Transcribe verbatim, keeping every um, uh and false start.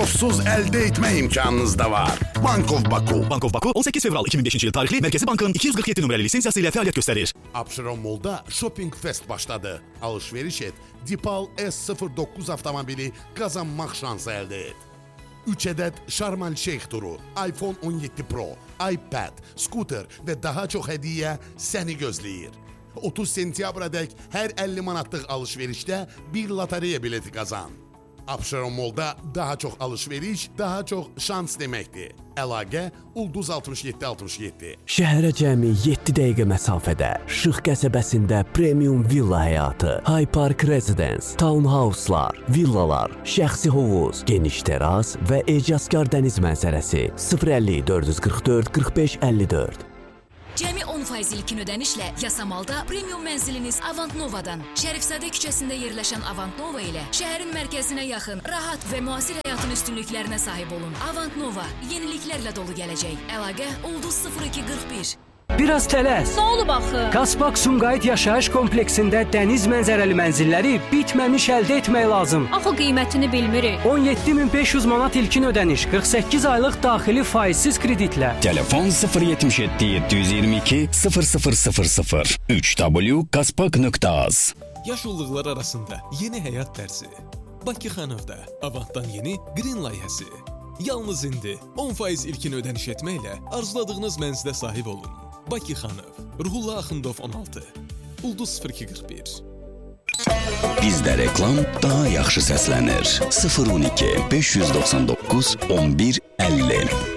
proffsuz əldə etmə imkanınız da var. Bank of Baku. Bank of Baku on səkkiz fevral iki min beşinci il tarixli Mərkəzi Bankın iki yüz qırx yeddi nömrəli lisensiyası ilə fəaliyyət göstərir. Abşeron Mall'da Shopping Fest başladı. Alışveriş et, Dipal S sıfır doqquz avtomobili qazanmaq şansı əldə et. üç ədəd Şarman Şeyx turu, iPhone on yeddi Pro, iPad, skuter və daha çox hədiyyə səni gözləyir. otuz sentyabradək hər əlli manatlıq alışverişdə bir lotereya bileti qazan. Abşeron Mall'da daha çox alışveriş, daha çox şans deməkdir. Əlaqə Ulduz altmış yeddi altmış yeddi. Şəhərə cəmi yeddi dəqiqə məsafədə Şıx qəsəbəsində premium villa həyatı, High Park Residence, townhouse'lar, villalar, şəxsi hovuz, geniş teras və ecazkar dəniz mənzərəsi. sıfır əlli dörd yüz qırx dörd qırx beş əlli dörd. Cəmi on faiz ilkin ödənişlə Yasamalda premium mənziliniz Avant Nova'dan. Şərifzadə küçəsində yerləşən Avant Nova ilə şəhərin mərkəzinə yaxın, rahat və müasir həyatın üstünlüklərinə sahib olun. Avant Nova yeniliklərlə dolu gələcək. Əlaqə Ulduz sıfır iki qırx bir. Biraz tələs. Nə olub axı? Kaspak Sumqayıt yaşayış kompleksində dəniz mənzərəli mənzilləri bitməmiş əldə etmək lazım. Axı qiymətini bilmirik. on yeddi min beş yüz manat ilkin ödəniş, qırx səkkiz aylıq daxili faizsiz kreditlə. Telefon sıfır yetmiş yeddi yeddi yüz iyirmi iki sıfır sıfır sıfır sıfır üç w kaspak nöqtə az. Yaşıllıqlar arasında yeni həyat dərsi. Bakı Xanovda Avantdan yeni Green layihəsi. Yalnız indi on faiz ilkin ödəniş etməklə arzuladığınız mənzilə sahib olun. Bakı Xanov, Ruhullah Axundov on altı, Ulduz sıfır iki qırx bir. Bizdə reklam daha yaxşı səslənir. sıfır on iki beş yüz doxsan doqquz on bir əlli.